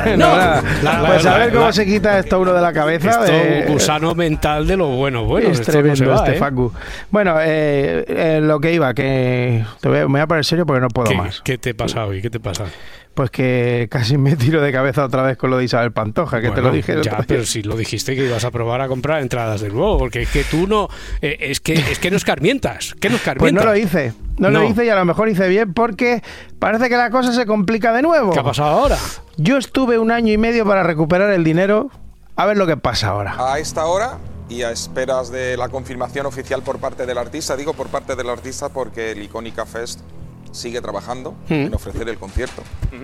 Pues a ver cómo se quita esto uno de la cabeza. Esto es un gusano mental de lo bueno. Es tremendo Facu. Bueno, lo que iba, que me voy a poner serio porque no puedo más. ¿Qué te pasa hoy? ¿Qué te pasa? Pues que casi me tiro de cabeza otra vez con lo de Isabel Pantoja, que te lo dije. Ya, pero si lo dijiste que ibas a probar a comprar entradas de nuevo, porque es que tú no... es que no escarmientas. Pues no lo hice. No lo hice y a lo mejor hice bien porque parece que la cosa se complica de nuevo. ¿Qué ha pasado ahora? Yo estuve 1 año y medio para recuperar el dinero. A ver lo que pasa ahora. A esta hora y a esperas de la confirmación oficial por parte del artista, digo por parte del artista porque el Icónica Fest sigue trabajando en ofrecer el concierto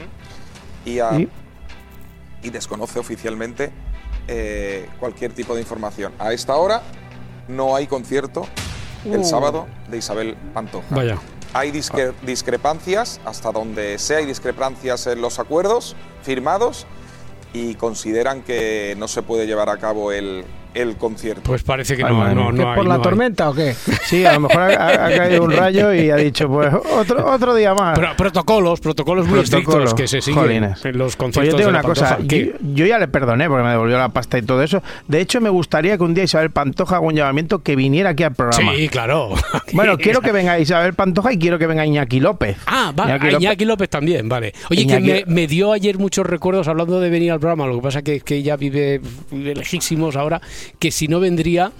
y desconoce oficialmente cualquier tipo de información. A esta hora no hay concierto el sábado de Isabel Pantoja. Vaya. Hay discrepancias, hasta donde sea, hay discrepancias en los acuerdos firmados y consideran que no se puede llevar a cabo el concierto. Pues parece que no hay. ¿Por la tormenta o qué? Sí, a lo mejor ha caído un rayo y ha dicho, pues otro día más. Pero protocolos muy estrictos que se siguen en los conciertos. Pues yo te digo una cosa, yo ya le perdoné porque me devolvió la pasta y todo eso. De hecho, me gustaría que un día Isabel Pantoja haga un llamamiento que viniera aquí al programa. Sí, claro. Bueno, quiero que venga Isabel Pantoja y quiero que venga Iñaki López. Ah, vale, Iñaki López también, vale. Oye, que me dio ayer muchos recuerdos hablando de venir al programa, lo que pasa es que ella vive lejísimos ahora, que si no vendría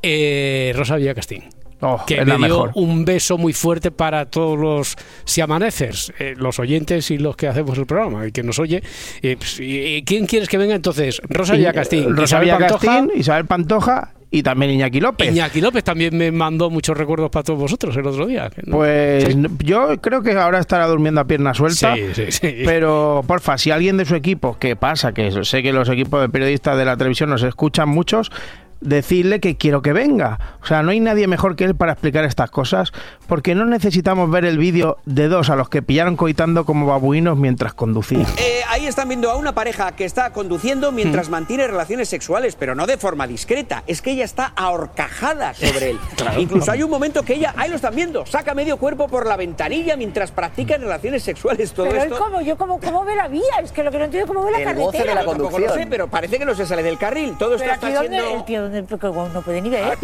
Rosa Villacastín. Que me dio un beso muy fuerte para todos los siamanecers, los oyentes y los que hacemos el programa, el que nos oye. ¿Quién quieres que venga entonces? Rosa Villacastín, Isabel Pantoja y también Iñaki López. Iñaki López también me mandó muchos recuerdos para todos vosotros el otro día. Pues yo creo que ahora estará durmiendo a pierna suelta. Sí. Pero, porfa, si alguien de su equipo, que pasa, que sé que los equipos de periodistas de la televisión nos escuchan muchos, decirle que quiero que venga. O sea, no hay nadie mejor que él para explicar estas cosas, porque no necesitamos ver el vídeo de dos a los que pillaron coitando como babuinos mientras conducían. Ahí están viendo a una pareja que está conduciendo mientras mantiene relaciones sexuales, pero no de forma discreta. Es que ella está ahorcajada sobre él. Claro. Incluso hay un momento que ella, ahí lo están viendo, saca medio cuerpo por la ventanilla mientras practican relaciones sexuales. Todo pero esto. ¿Cómo ve la vía? Es que lo que no entiendo, ¿cómo ve la carretera? El goce de la conducción. Lo sé, pero parece que no se sale del carril. Todo esto está siendo... El tío no puede ni ver.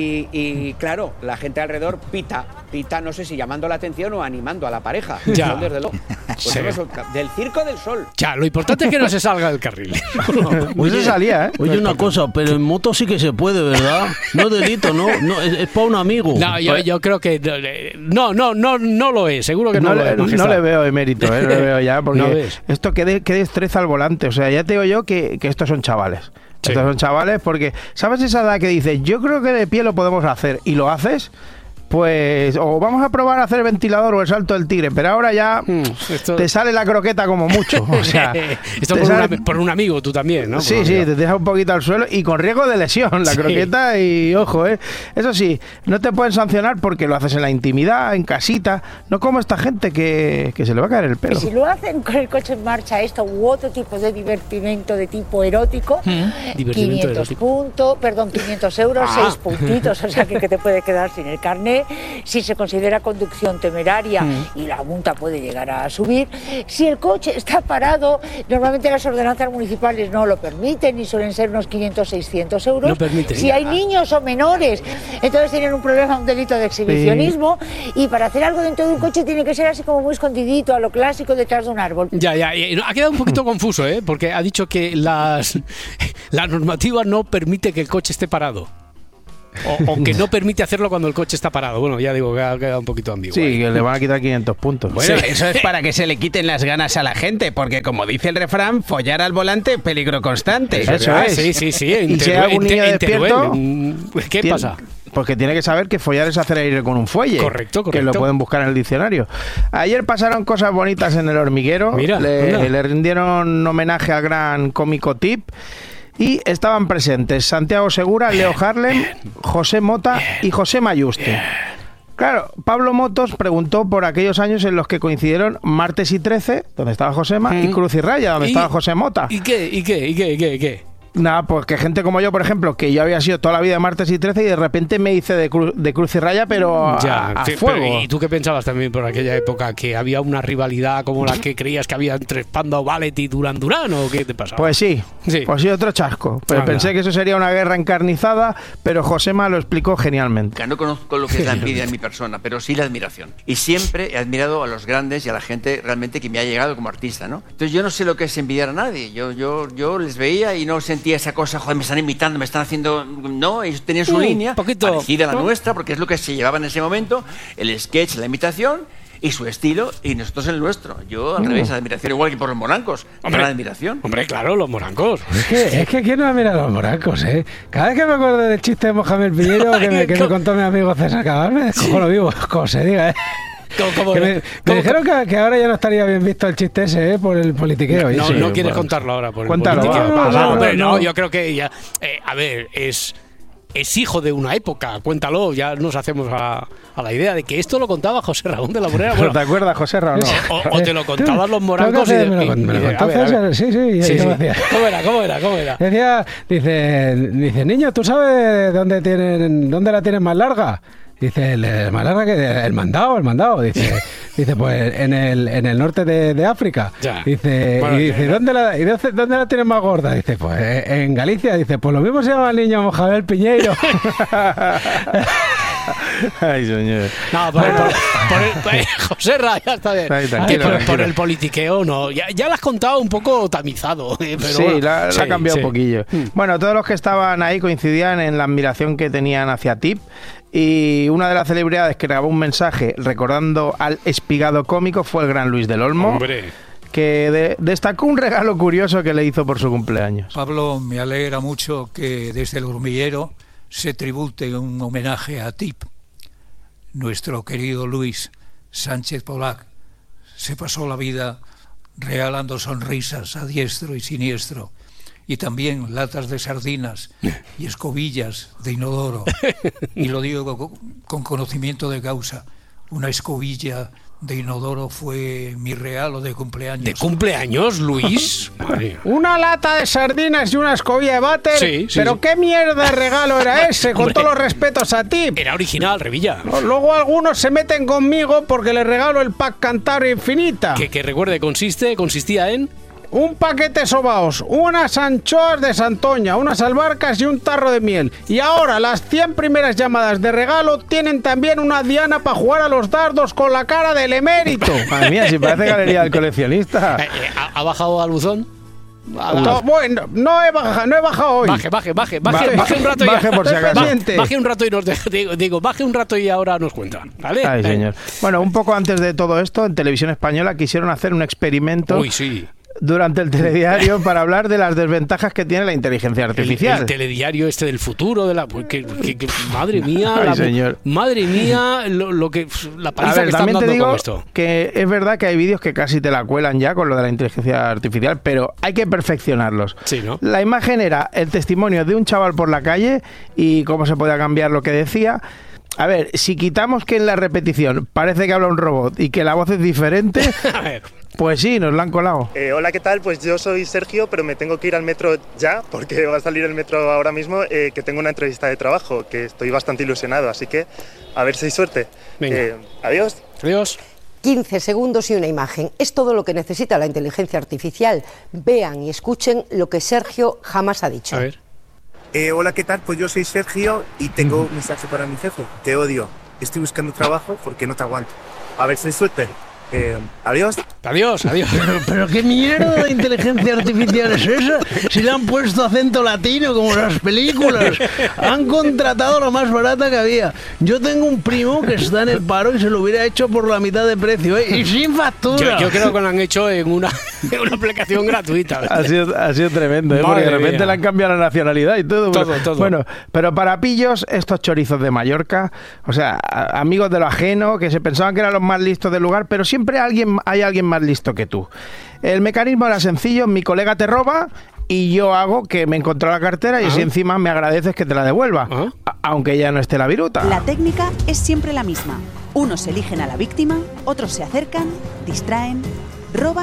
Y claro, la gente alrededor pita, no sé si llamando la atención o animando a la pareja. Ya. Desde luego. Pues del Circo del Sol. Ya, lo importante es que no se salga del carril. Pues se salía, ¿eh? Oye, una cosa, pero en moto sí que se puede, ¿verdad? No es delito, ¿no? Es para un amigo. No, yo creo que... No lo es, seguro que no lo es. No le veo emérito, no le veo ya, porque esto que destreza al volante. O sea, ya te digo yo que estos son chavales. Sí. Estos son chavales porque, ¿sabes esa edad que dices, yo creo que de pie lo podemos hacer y lo haces? Pues o vamos a probar a hacer el ventilador o el salto del tigre, pero ahora ya te sale la croqueta como mucho. O sea, esto por un amigo tú también, ¿no? Sí, te deja un poquito al suelo y con riesgo de lesión la croqueta y ojo, eso sí, no te pueden sancionar porque lo haces en la intimidad, en casita, no como esta gente que se le va a caer el pelo. Y si lo hacen con el coche en marcha esto u otro tipo de divertimento de tipo erótico, 500 euros, 6 puntitos, o sea que te puede quedar sin el carnet. Si se considera conducción temeraria y la multa puede llegar a subir. Si el coche está parado, normalmente las ordenanzas municipales no lo permiten y suelen ser unos 500-600 euros. No permiten. Si hay niños o menores, entonces tienen un problema, un delito de exhibicionismo, y para hacer algo dentro de un coche tiene que ser así como muy escondidito, a lo clásico, detrás de un árbol. Ya, ha quedado un poquito confuso, porque ha dicho que la normativa no permite que el coche esté parado. O que no permite hacerlo cuando el coche está parado. Bueno, ya digo que ha quedado un poquito ambiguo. Sí, que le van a quitar 500 puntos. Bueno, eso es para que se le quiten las ganas a la gente, porque como dice el refrán, follar al volante, peligro constante. Eso es. Sí. Y si hay algún niño despierto, ¿qué pasa? Porque tiene que saber que follar es hacer aire con un fuelle. Correcto. Que lo pueden buscar en el diccionario. Ayer pasaron cosas bonitas en El Hormiguero. Le rindieron homenaje al gran cómico Tip. Y estaban presentes Santiago Segura, Leo Harlem, José Mota y José Mayuste. Claro, Pablo Motos preguntó por aquellos años en los que coincidieron Martes y 13, donde estaba Josema, y Cruz y Raya, donde estaba José Mota. ¿Y qué? Nada, pues que gente como yo, por ejemplo, que yo había sido toda la vida de martes y 13 y de repente me hice de cruz y raya, pero a fuego. Pero, ¿y tú qué pensabas también por aquella época? ¿Que había una rivalidad como la que creías que había entre Spandau Ballet y Duran Duran o qué te pasaba? Pues sí, otro chasco. Pero pensé que eso sería una guerra encarnizada, pero Josema lo explicó genialmente. No conozco lo que es la envidia en mi persona, pero sí la admiración. Y siempre he admirado a los grandes y a la gente realmente que me ha llegado como artista, ¿no? Entonces yo no sé lo que es envidiar a nadie. Yo les veía y no sentía esa cosa, joder, me están imitando, me están haciendo... No, ellos tenían su línea parecida a la nuestra, porque es lo que se llevaba en ese momento, el sketch, la imitación y su estilo, y nosotros el nuestro. Yo al revés, admiración, igual que por los morancos. Hombre, admiración. Hombre, claro, los morancos. Es que ¿quién no admira a los morancos, eh? Cada vez que me acuerdo del chiste de Mohamed Piñero que me contó mi amigo César Cabal, me descojo lo vivo, como se diga, me dijeron que ahora ya no estaría bien visto el chiste ese, por el politiqueo. No quieres contarlo ahora por Cuéntalo, el politiqueo. No, yo creo que ya... a ver, es hijo de una época, cuéntalo, ya nos hacemos a la idea de que esto lo contaba José Ramón de la Morera. Bueno, ¿te acuerdas, José Ramón? O te lo contaban los morancos me lo contó César, sí. ¿Cómo era? Dice, niño, ¿tú sabes dónde la tienen más larga? Dice, más larga que el mandado. Dice, pues en el norte de África. Ya. Dice, bueno, y dice, ¿dónde la tienes más gorda? Dice, pues en Galicia. Dice, pues lo mismo se llama el niño Mohamed Piñeiro. Ay, señor. No, José Ra, ya está bien. Por el politiqueo, no. Ya lo has contado un poco tamizado. Pero sí, bueno, se ha cambiado un poquillo. Bueno, todos los que estaban ahí coincidían en la admiración que tenían hacia Tip. Y una de las celebridades que grabó un mensaje recordando al espigado cómico fue el gran Luis del Olmo. ¡Hombre! Que destacó un regalo curioso que le hizo por su cumpleaños. Pablo, me alegra mucho que desde el Hormiguero se tribute un homenaje a Tip. Nuestro querido Luis Sánchez Polac se pasó la vida regalando sonrisas a diestro y siniestro, y también latas de sardinas y escobillas de inodoro. Y lo digo con conocimiento de causa. Una escobilla de inodoro fue mi regalo de cumpleaños. ¿De cumpleaños, Luis? Una lata de sardinas y una escobilla de váter. Sí, pero qué mierda de regalo era ese, con todos los respetos a ti. Era original, Revilla. Luego algunos se meten conmigo porque les regalo el pack Cantabria Infinita. Que recuerde, consistía en... un paquete de sobaos, unas anchoas de Santoña, unas albarcas y un tarro de miel. Y ahora las 100 primeras llamadas de regalo tienen también una diana para jugar a los dardos con la cara del emérito. Madre mía, si parece galería del coleccionista. ¿Ha bajado al buzón? Bueno, no he bajado hoy. Baje un rato. Baje por si acaso. Baje un rato y nos baje un rato y ahora nos cuenta, ¿vale? Ay, señor. Bueno, un poco antes de todo esto, en Televisión Española quisieron hacer un experimento. Uy, sí. Durante el telediario para hablar de las desventajas que tiene la inteligencia artificial. El telediario este del futuro de la madre mía, ay, señor. Madre mía, la paliza que están dando con esto. Que es verdad que hay vídeos que casi te la cuelan ya con lo de la inteligencia artificial, pero hay que perfeccionarlos. Sí, ¿no? La imagen era el testimonio de un chaval por la calle y cómo se podía cambiar lo que decía. A ver, si quitamos que en la repetición parece que habla un robot y que la voz es diferente, a ver. Pues sí, nos la han colado. Hola, ¿qué tal? Pues yo soy Sergio, pero me tengo que ir al metro ya, porque va a salir el metro ahora mismo, que tengo una entrevista de trabajo, que estoy bastante ilusionado, así que a ver si hay suerte. Adiós. Adiós. 15 segundos y una imagen. Es todo lo que necesita la inteligencia artificial. Vean y escuchen lo que Sergio jamás ha dicho. A ver. Hola, ¿qué tal? Pues yo soy Sergio y tengo un mensaje para mi jefe. Te odio. Estoy buscando trabajo porque no te aguanto. A ver si hay suerte. Adiós. Adiós. Pero qué mierda de inteligencia artificial es esa. Si le han puesto acento latino como en las películas. Han contratado la más barata que había. Yo tengo un primo que está en el paro y se lo hubiera hecho por la mitad de precio, ¿eh? Y sin factura. Yo creo que lo han hecho en una aplicación gratuita. Ha sido tremendo, ¿eh? Porque de repente le han cambiado la nacionalidad y todo. Todo. Bueno, pero para pillos, estos chorizos de Mallorca, o sea, amigos de lo ajeno, que se pensaban que eran los más listos del lugar, pero siempre hay alguien más listo que tú. El mecanismo era sencillo: mi colega te roba y yo hago que me encontró la cartera y si encima me agradeces que te la devuelva, aunque ya no esté la viruta. La técnica es siempre la misma. Unos eligen a la víctima, otros se acercan, distraen, roban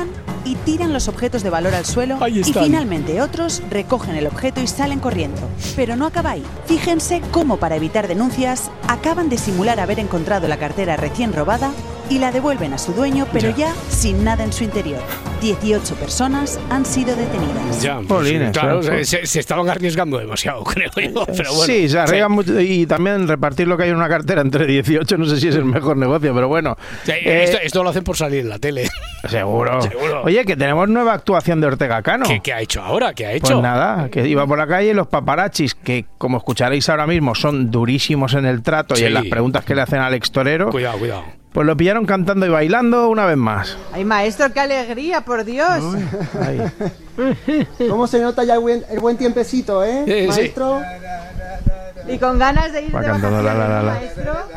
y tiran los objetos de valor al suelo y finalmente otros recogen el objeto y salen corriendo. Pero no acaba ahí. Fíjense cómo para evitar denuncias acaban de simular haber encontrado la cartera recién robada y la devuelven a su dueño, pero ya sin nada en su interior. 18 personas han sido detenidas. Ya, pues, claro, se estaban arriesgando demasiado, creo yo. Pero bueno, sí, se arriesgan mucho, y también repartir lo que hay en una cartera entre 18, no sé si es el mejor negocio, pero bueno. Esto lo hacen por salir en la tele. Seguro. Oye, que tenemos nueva actuación de Ortega Cano. ¿Qué ha hecho ahora? ¿Qué ha hecho? Pues nada, que iba por la calle y los paparachis, que como escucharéis ahora mismo, son durísimos en el trato y en las preguntas que le hacen al extorero. Cuidado. Pues lo pillaron cantando y bailando una vez más. Ay, maestro, qué alegría, por Dios. ¿Cómo se nota ya el buen tiempecito, maestro? Sí. Y con ganas de ir de cantando vacaciones,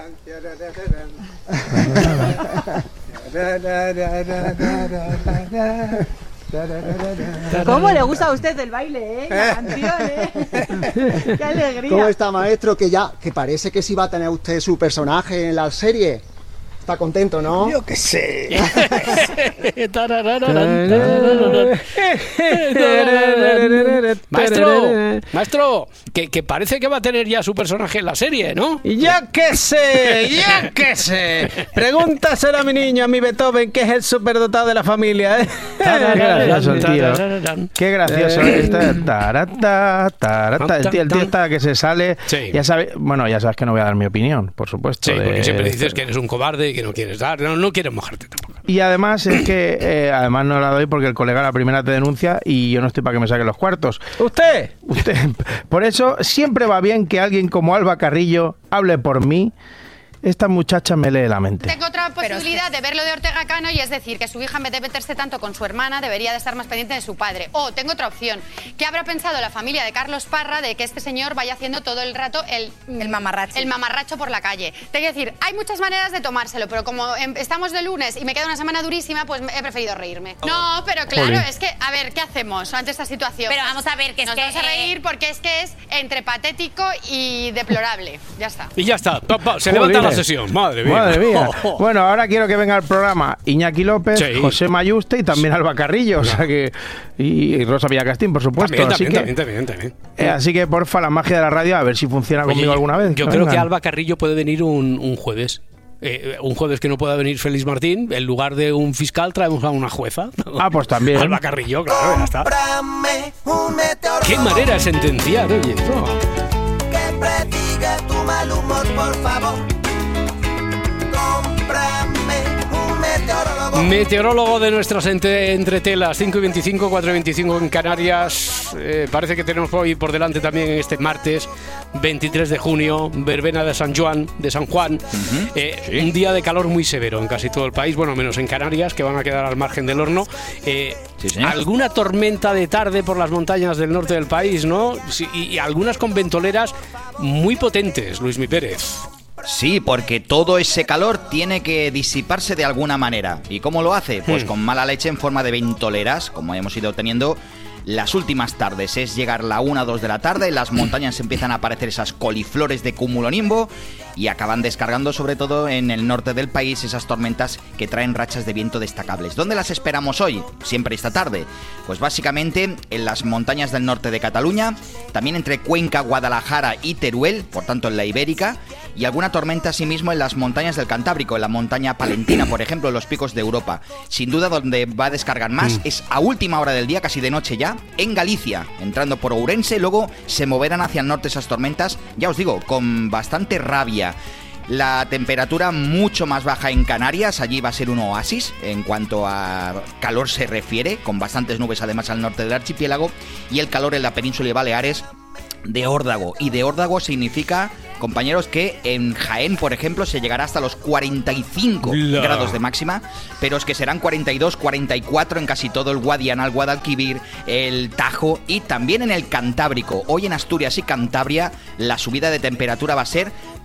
maestro. ¿Cómo le gusta a usted el baile, la canción, Qué alegría. ¿Cómo está, maestro? Que parece que sí va a tener usted su personaje en la serie. Está contento, ¿no? Yo qué sé. Maestro, que parece que va a tener ya su personaje en la serie, ¿no? ¡Ya que sé! Pregúntaselo a mi niño, a mi Beethoven, que es el superdotado de la familia, Qué gracioso el tío. Qué gracioso. El tío está que se sale. Sí. Ya sabes que no voy a dar mi opinión, por supuesto. Sí, porque siempre dices que eres un cobarde y que no quieres dar, no quieres mojarte tampoco. Y además es que además no la doy porque el colega a la primera te denuncia y yo no estoy para que me saque los cuartos. ¿Usted? Por eso siempre va bien que alguien como Alba Carrillo hable por mí. Esta muchacha me lee la mente. Tengo otra posibilidad de ver lo de Ortega Cano y es decir, que su hija en vez de meterse tanto con su hermana debería de estar más pendiente de su padre. O tengo otra opción. ¿Qué habrá pensado la familia de Carlos Parra de que este señor vaya haciendo todo el rato el mamarracho por la calle? Tengo que decir, hay muchas maneras de tomárselo, pero como estamos de lunes y me queda una semana durísima, pues he preferido reírme. No, pero claro, es que, a ver, ¿qué hacemos ante esta situación? Pero vamos a ver, que nos vamos a reír porque es que es entre patético y deplorable. Ya está. Y ya está. Se levanta la sesión. Madre mía. Bueno, ahora quiero que venga al programa Iñaki López, José Mayuste y también Alba Carrillo, o sea que y Rosa Villacastín, por supuesto. También. Así que porfa, la magia de la radio, a ver si funciona conmigo alguna vez. Yo creo que Alba Carrillo puede venir un jueves. Un jueves que no pueda venir Félix Martín, en lugar de un fiscal traemos a una jueza. Pues también. Alba Carrillo, claro, ya está. Qué manera de sentenciar, oye. Que prediga tu mal humor, por favor. Meteorólogo de nuestras entretelas, 5 y 25, 4 y 25 en Canarias. Parece que tenemos hoy por delante también este martes 23 de junio, verbena de San Juan. Un día de calor muy severo en casi todo el país, bueno, menos en Canarias, que van a quedar al margen del horno. Alguna tormenta de tarde por las montañas del norte del país, ¿no? Y algunas con ventoleras muy potentes, Luismi Pérez. Sí, porque todo ese calor tiene que disiparse de alguna manera. ¿Y cómo lo hace? Pues con mala leche en forma de ventoleras, como hemos ido teniendo las últimas tardes. Es llegar la 1 o 2 de la tarde, en las montañas empiezan a aparecer esas coliflores de cumulonimbo y acaban descargando sobre todo en el norte del país esas tormentas que traen rachas de viento destacables. ¿Dónde las esperamos hoy? Siempre esta tarde. Pues básicamente en las montañas del norte de Cataluña, también entre Cuenca, Guadalajara y Teruel, por tanto en la Ibérica, y alguna tormenta asimismo en las montañas del Cantábrico, en la montaña palentina, por ejemplo, en los picos de Europa. Sin duda donde va a descargar más es a última hora del día, casi de noche ya, en Galicia, entrando por Ourense, luego se moverán hacia el norte esas tormentas, ya os digo, con bastante rabia. La temperatura mucho más baja en Canarias, allí va a ser un oasis en cuanto a calor se refiere, con bastantes nubes además al norte del archipiélago, y el calor en la península de Baleares de órdago. Y de órdago significa, compañeros, que en Jaén, por ejemplo, se llegará hasta los 45 grados de máxima, pero es que serán 42, 44 en casi todo el Guadiana, Guadalquivir, el Tajo y también en el Cantábrico. Hoy en Asturias y Cantabria la subida de temperatura va a ser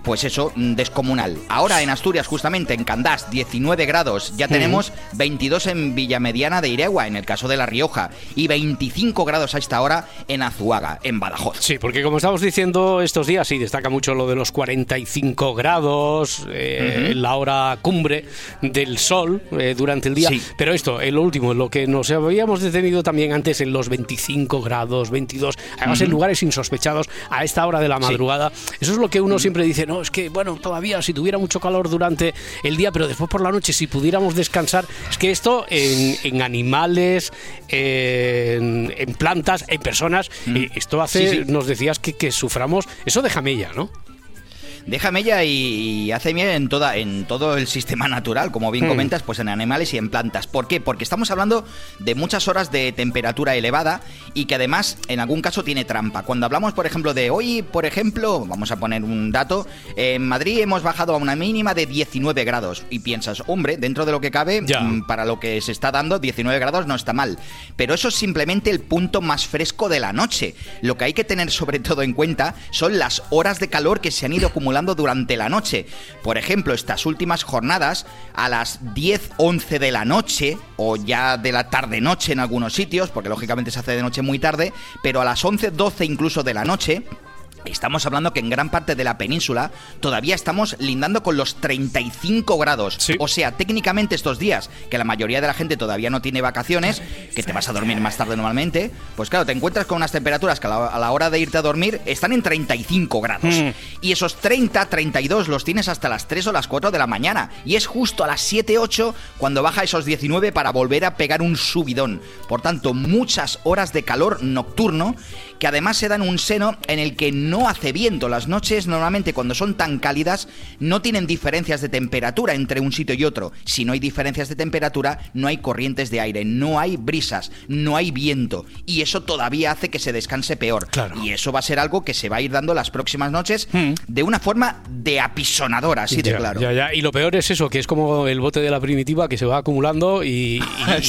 pues eso, descomunal. Ahora en Asturias, justamente en Candás, 19 grados, ya tenemos 22 en Villamediana de Iregua, en el caso de La Rioja, y 25 grados a esta hora en Azuaga, en Badajoz. Sí, porque como estamos diciendo estos días, sí, destaca mucho lo de los 45 grados, la hora cumbre del sol durante el día, pero esto, lo último, lo que nos habíamos detenido también antes en los 25 grados, 22, además en lugares insospechados a esta hora de la madrugada. Eso es lo que uno siempre dice, no, es que bueno, todavía si tuviera mucho calor durante el día, pero después por la noche si pudiéramos descansar, es que esto en animales, en plantas, en personas, esto hace, nos decías que suframos, eso deja mella, ¿no? Deja mella y hace mella en todo el sistema natural, como bien comentas, pues en animales y en plantas. ¿Por qué? Porque estamos hablando de muchas horas de temperatura elevada y que además en algún caso tiene trampa. Cuando hablamos, por ejemplo, de hoy, por ejemplo, vamos a poner un dato, en Madrid hemos bajado a una mínima de 19 grados y piensas, hombre, dentro de lo que cabe, para lo que se está dando, 19 grados no está mal. Pero eso es simplemente el punto más fresco de la noche. Lo que hay que tener sobre todo en cuenta son las horas de calor que se han ido acumulando durante la noche. Por ejemplo, estas últimas jornadas, a las 10-11 de la noche, o ya de la tarde-noche en algunos sitios, porque lógicamente se hace de noche muy tarde, pero a las 11-12 incluso de la noche, estamos hablando que en gran parte de la península todavía estamos lindando con los 35 grados. O sea, técnicamente estos días, que la mayoría de la gente todavía no tiene vacaciones, que te vas a dormir más tarde normalmente, pues claro, te encuentras con unas temperaturas que a la hora de irte a dormir están en 35 grados. Y esos 30, 32 los tienes hasta las 3 o las 4 de la mañana. Y es justo a las 7, 8 cuando baja esos 19 para volver a pegar un subidón. Por tanto, muchas horas de calor nocturno que además se dan un seno en el que no hace viento. Las noches normalmente cuando son tan cálidas no tienen diferencias de temperatura entre un sitio y otro. Si no hay diferencias de temperatura, no hay corrientes de aire, no hay brisas, no hay viento. Y eso todavía hace que se descanse peor. Y eso va a ser algo que se va a ir dando las próximas noches de una forma de apisonadora, así de claro. Y lo peor es eso, que es como el bote de la primitiva que se va acumulando y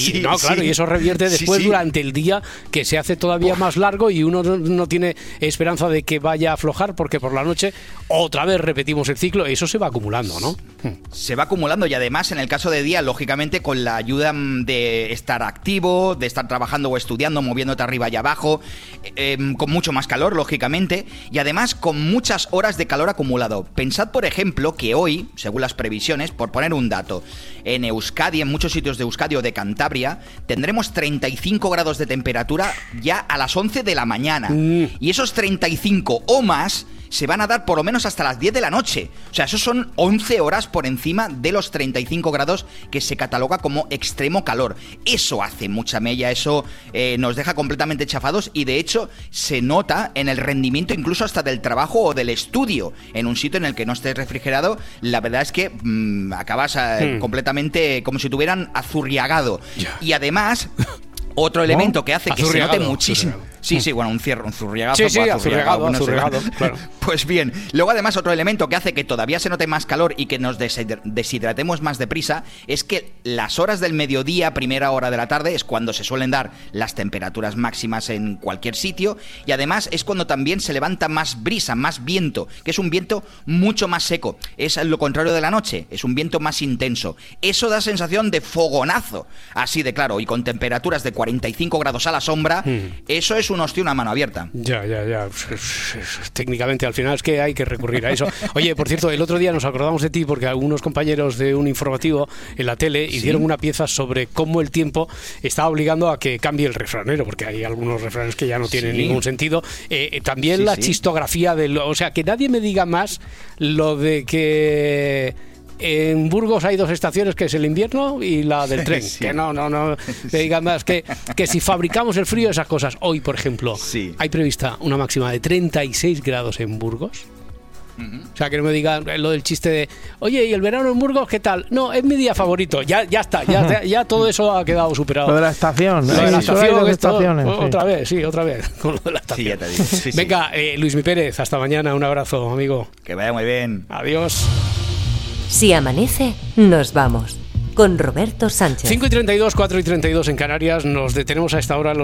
eso revierte después durante el día, que se hace todavía más largo y uno no tiene esperanza de que vaya a aflojar, porque por la noche otra vez repetimos el ciclo, eso se va acumulando, ¿no? Se va acumulando y además en el caso de día, lógicamente con la ayuda de estar activo, de estar trabajando o estudiando, moviéndote arriba y abajo, con mucho más calor, lógicamente, y además con muchas horas de calor acumulado. Pensad, por ejemplo, que hoy, según las previsiones, por poner un dato, en Euskadi, en muchos sitios de Euskadi o de Cantabria, tendremos 35 grados de temperatura ya a las 11 de la mañana. Y esos 35 o más se van a dar por lo menos hasta las 10 de la noche. O sea, eso son 11 horas por encima de los 35 grados que se cataloga como extremo calor. Eso hace mucha mella, eso nos deja completamente chafados y de hecho se nota en el rendimiento incluso hasta del trabajo o del estudio. En un sitio en el que no estés refrigerado, la verdad es que acabas completamente como si te hubieran azurriagado. Y además... Otro elemento que hace que se note muchísimo. Un zurriagazo. Azurriagado, claro. Pues bien, luego además otro elemento que hace que todavía se note más calor y que nos deshidratemos más deprisa es que las horas del mediodía, primera hora de la tarde, es cuando se suelen dar las temperaturas máximas en cualquier sitio y además es cuando también se levanta más brisa, más viento, que es un viento mucho más seco. Es lo contrario de la noche, es un viento más intenso. Eso da sensación de fogonazo, así de claro, y con temperaturas de 45 grados a la sombra, eso es una mano abierta. Ya. Técnicamente al final es que hay que recurrir a eso. Oye, por cierto, el otro día nos acordamos de ti porque algunos compañeros de un informativo en la tele hicieron una pieza sobre cómo el tiempo está obligando a que cambie el refranero, porque hay algunos refranes que ya no tienen ningún sentido. También la chistografía o sea, que nadie me diga más lo de que en Burgos hay 2 estaciones, que es el invierno y la del tren. Que no me digan más que si fabricamos el frío, esas cosas. Hoy, por ejemplo, hay prevista una máxima de 36 grados en Burgos. O sea, que no me digan lo del chiste de oye, ¿y el verano en Burgos qué tal? No, es mi día favorito. Ya está, ya todo eso ha quedado superado. Lo de la estación. Lo de la estación, otra vez con lo de la estación. Ya te digo. Venga, Luis Mi Pérez, hasta mañana, un abrazo, amigo. Que vaya muy bien. Adiós. Si amanece, nos vamos. Con Roberto Sánchez. 5:32, 4:32 en Canarias. Nos detenemos a esta hora los